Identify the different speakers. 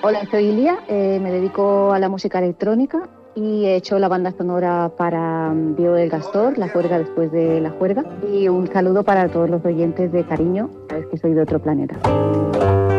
Speaker 1: Hola, soy Ilia, me dedico a la música electrónica y he hecho la banda sonora para Diego del Gastor, La Juerga después de la Juerga. Y un saludo para todos los oyentes de Cariño, sabes que soy de otro planeta.